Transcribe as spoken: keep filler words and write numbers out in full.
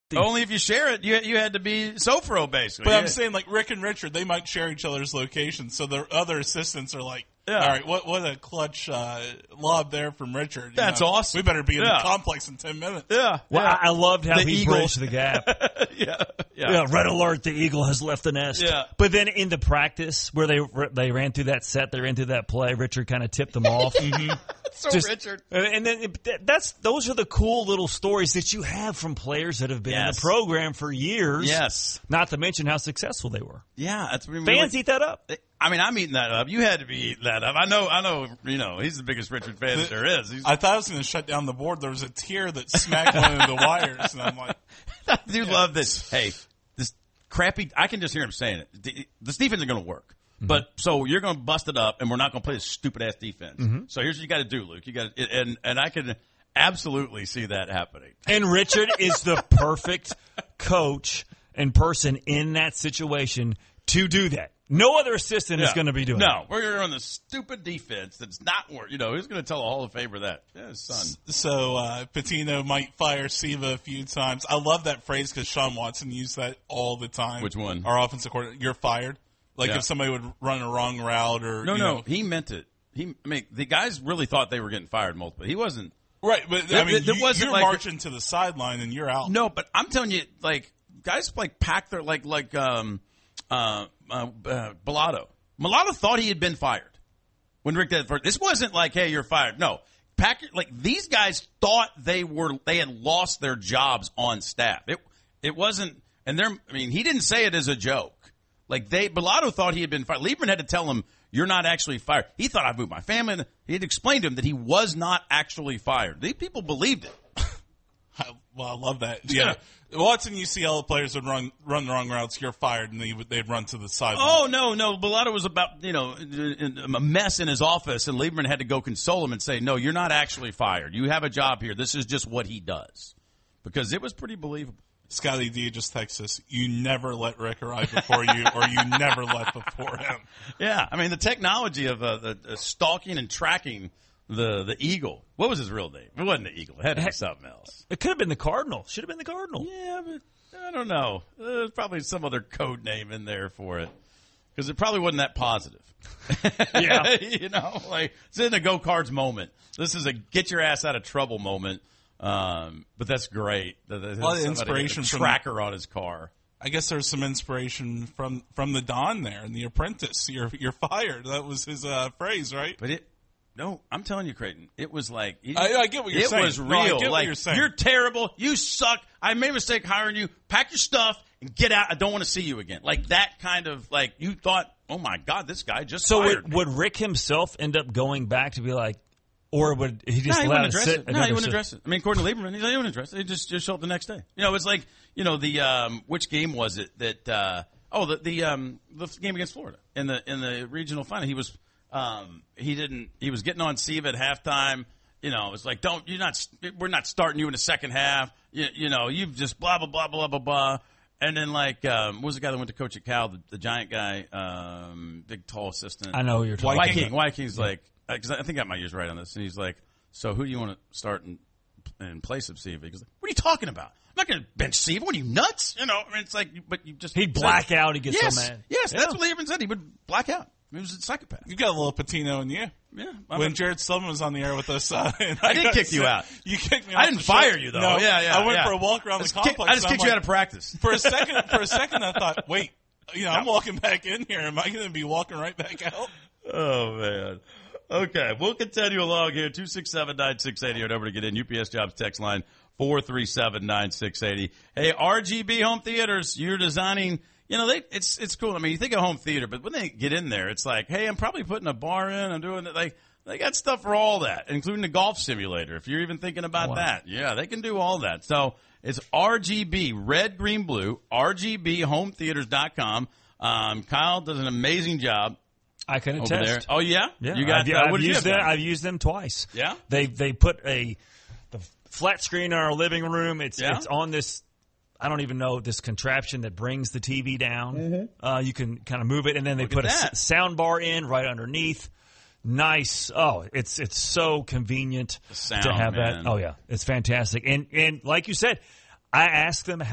Only if you share it, you you had to be Sofro, basically. But yeah. I'm saying, like, Rick and Richard, they might share each other's locations, so the other assistants are like, Yeah. all right, what what a clutch uh, lob there from Richard. You That's know, awesome. We better be in Yeah. the complex in ten minutes. Yeah. Well, yeah. I, I loved how The he Eagle. bridged the gap. yeah. Yeah. Yeah, red alert, the eagle has left the nest. Yeah. But then in the practice where they they ran through that set, they ran through that play, Richard kind of tipped them off. mm-hmm. So Just- Richard. And then it- that's those are the cool little stories that you have from players that have been in Yes. the program for years. Yes. Not to mention how successful they were. Yeah. That's really, Fans eat that up. I mean, I'm eating that up. You had to be eating that up. I know, I know, you know, he's the biggest Richard fan that there is. He's, I thought I was going to shut down the board. There was a tear that smacked one of the wires, and I'm like, I do love this. Hey, this crappy, I can just hear him saying it. The- This defense is going to work. Mm-hmm. But so you're going to bust it up, and we're not going to play this stupid ass defense. Mm-hmm. So here's what you got to do, Luke. You got and and I can absolutely see that happening. And Richard is the perfect coach and person in that situation to do that. No other assistant is Yeah. going to be doing no, it. we're going to run the stupid defense that's not work. You know, who's going to tell a Hall of Famer that? Yeah, his son. so uh, Patino might fire Siva a few times. I love that phrase because Sean Watson used that all the time. Which one? Our offensive coordinator. You're fired. Like Yeah. if somebody would run a wrong route or No, you no, know. he meant it. He, I mean, the guys really thought they were getting fired multiple. He wasn't. Right, but There- I mean, there you, wasn't you're like- marching to the sideline and you're out. No, but I'm telling you, like guys like pack their like like um uh, uh, uh Bellato. Mulatto thought he had been fired when Rick did it first. This wasn't like, hey, you're fired. No, pack like these guys thought they were they had lost their jobs on staff. It it wasn't, and they're. I mean, he didn't say it as a joke. Like they, Bellato thought he had been fired. Lieberman had to tell him, "You're not actually fired." He thought I moved my family. And he had explained to him that he was not actually fired. These people believed it. I, well, I love that. Yeah. Watson U C L players would run run the wrong routes. You're fired, and they would, they'd run to the sideline. Oh, no, no. Bellato was about, you know, a mess in his office, and Lieberman had to go console him and say, no, you're not actually fired. You have a job here. This is just what he does. Because it was pretty believable. Scotty D just texts us, you never let Rick arrive before you, or you never left before him. Yeah, I mean, the technology of uh, the, the stalking and tracking the the Eagle. What was his real name? It wasn't the Eagle. It had to be something else. It could have been the Cardinal. Should have been the Cardinal. Yeah, but I don't know. There's probably some other code name in there for it. Because it probably wasn't that positive. Yeah. You know, like, it's in a go cards moment. This is a get your ass out of trouble moment. Um, but that's great. That- that A lot of somebody inspiration had a from- tracker on his car. I guess there's some inspiration from, from the Don there and The Apprentice. You're you're fired. That was his uh, phrase, right? But it, no, I'm telling you, Creighton, it was like, it, I- I get what you're it saying. was real. No, I get what like, you're saying. you're terrible. You suck. I made a mistake hiring you. Pack your stuff and get out. I don't want to see you again. Like that kind of, like, you thought, oh my God, this guy just So fired would, me. would Rick himself end up going back to be like, or would he just No, he allow wouldn't it to address sit? it. and No, he never wouldn't sit? address it. I mean, according to Lieberman, he wouldn't address it. He just just show up the next day. You know, it's like, you know, the um, which game was it that? Uh, oh, the the um, the game against Florida in the in the regional final. He was um, he didn't he was getting on Siva at halftime. You know, it's like, don't you're not we're not starting you in the second half. You, you know, you've just blah blah blah blah blah blah. And then like, um, what was the guy that went to coach at Cal? The, the giant guy, um, big tall assistant. I know who you're talking White about. King. White King's like, because I think I got my ears right on this, and he's like, so who do you want to start in, in place of Siva? He goes, what are you talking about? I'm not going to bench Siva. What are you, nuts? You know, I mean, it's like, but you just He'd black out. He'd get yes, so mad. yes, Yeah. that's what Lieberman said. He would black out. He was a psychopath. You got a little Patino in you. Yeah, When Jared Sullivan was on the air with us, uh, and I did got kick you sick, out. You kicked me. I off didn't the show. fire you though. No, yeah, yeah. I went yeah. for a walk around I the just kick- complex. I just and kicked I'm you like- out of practice. For a second, for a second, I thought, wait, you know, I'm walking back in here. Am I going to be walking right back out? Oh, man. Okay, we'll continue along here. two six seven, nine six eight zero. Number to get in. U P S Jobs text line four three seven, nine six eight zero. Hey, R G B Home Theaters, you're designing, you know, they it's it's cool. I mean, you think of home theater, but when they get in there, it's like, hey, I'm probably putting a bar in. I'm doing it. Like, they got stuff for all that, including the golf simulator, if you're even thinking about Wow. that. Yeah, they can do all that. So it's R G B, red, green, blue, R G B home theaters dot com. Um, Kyle does an amazing job. I can Over there. attest. Oh yeah, Yeah, You got. I've, uh, I've what did you used have them. done? I've used them twice. Yeah? they they put a the flat screen in our living room. It's Yeah? it's on this. I don't even know this contraption that brings the T V down. Uh, you can kind of move it, and then they Look put a at that. s- sound bar in right underneath. Nice. Oh, it's it's so convenient The sound, to have man. that. Oh yeah, it's fantastic. And and like you said, I asked them how.